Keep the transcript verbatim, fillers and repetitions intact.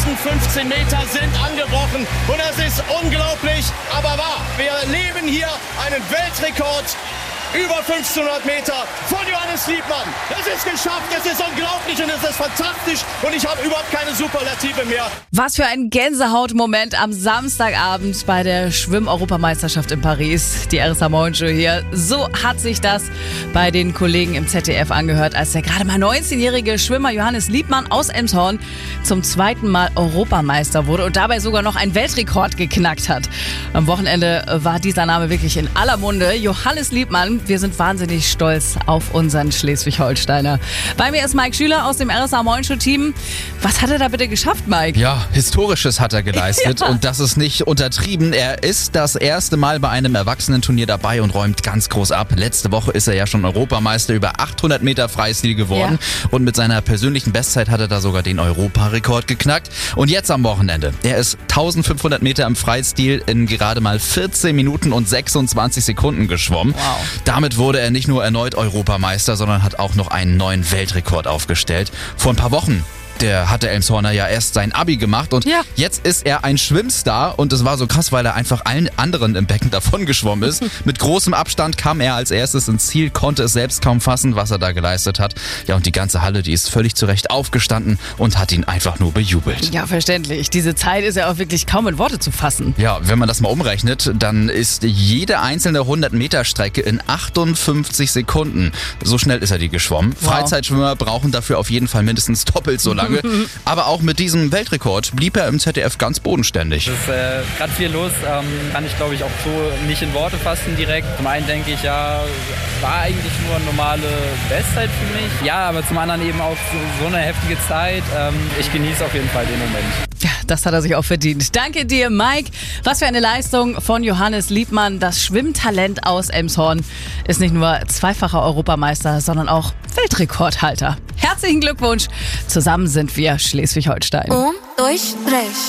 letzten fünfzehn Meter sind angebrochen und es ist unglaublich, aber wahr. Wir leben hier einen Weltrekord über fünfzehnhundert Meter von Johannes Liebmann. Es ist geschafft, es ist unglaublich und es ist fantastisch und ich habe überhaupt keine Superlative mehr. Was für ein Gänsehautmoment am Samstagabend bei der Schwimm-Europameisterschaft in Paris. Die R S A-Morgenshow hier. So hat sich das bei den Kollegen im Z D F angehört, als der gerade mal neunzehnjährige Schwimmer Johannes Liebmann aus Elmshorn zum zweiten Mal Europameister wurde und dabei sogar noch einen Weltrekord geknackt hat. Am Wochenende war dieser Name wirklich in aller Munde. Johannes Liebmann. Wir sind wahnsinnig stolz auf unseren Schleswig-Holsteiner. Bei mir ist Mike Schüler aus dem R S A-Morgenshow-Team. Was hat er da bitte geschafft, Mike? Ja, Historisches hat er geleistet Ja. und das ist nicht untertrieben. Er ist das erste Mal bei einem Erwachsenenturnier dabei und räumt ganz groß ab. Letzte Woche ist er ja schon Europameister über achthundert Meter Freistil geworden Ja. und mit seiner persönlichen Bestzeit hat er da sogar den Europarekord geknackt. Und jetzt am Wochenende, er ist eintausendfünfhundert Meter im Freistil in gerade mal vierzehn Minuten und sechsundzwanzig Sekunden geschwommen. Wow. Damit wurde er nicht nur erneut Europameister, sondern hat auch noch einen neuen Weltrekord aufgestellt. Vor ein paar Wochen, der hat der Elmshorner ja erst sein Abi gemacht und Ja. jetzt ist er ein Schwimmstar und es war so krass, weil er einfach allen anderen im Becken davon geschwommen ist. Mit großem Abstand kam er als erstes ins Ziel, konnte es selbst kaum fassen, was er da geleistet hat. Ja, und die ganze Halle, die ist völlig zurecht aufgestanden und hat ihn einfach nur bejubelt. Ja, verständlich. Diese Zeit ist ja auch wirklich kaum in Worte zu fassen. Ja, wenn man das mal umrechnet, dann ist jede einzelne hundert Meter Strecke in achtundfünfzig Sekunden. So schnell ist er die geschwommen. Wow. Freizeitschwimmer brauchen dafür auf jeden Fall mindestens doppelt so lange. Aber auch mit diesem Weltrekord blieb er im Z D F ganz bodenständig. Es ist äh, gerade viel los, ähm, kann ich glaube ich auch so nicht in Worte fassen direkt. Zum einen denke ich, ja, war eigentlich nur eine normale Bestzeit für mich. Ja, aber zum anderen eben auch so, so eine heftige Zeit. Ähm, ich genieße auf jeden Fall den Moment. Ja, das hat er sich auch verdient. Danke dir, Mike. Was für eine Leistung von Johannes Liebmann. Das Schwimmtalent aus Elmshorn ist nicht nur zweifacher Europameister, sondern auch Weltrekordhalter. Herzlichen Glückwunsch. Zusammen sind wir Schleswig-Holstein. Um, dois, três.